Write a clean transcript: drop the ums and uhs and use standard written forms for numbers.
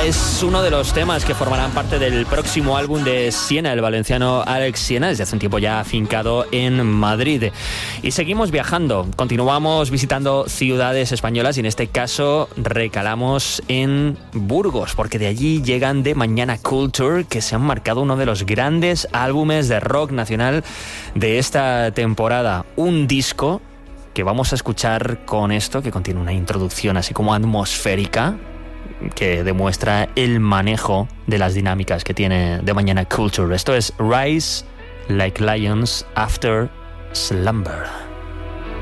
Es uno de los temas que formarán parte del próximo álbum de Siena, el valenciano Alex Siena, desde hace un tiempo ya afincado en Madrid. Y seguimos viajando, continuamos visitando ciudades españolas y en este caso recalamos en Burgos, porque de allí llegan The Mañana Culture, que se han marcado uno de los grandes álbumes de rock nacional de esta temporada. Un disco que vamos a escuchar con esto, que contiene una introducción así como atmosférica, que demuestra el manejo de las dinámicas que tiene The Mañana Culture. Esto es Rise Like Lions After Slumber.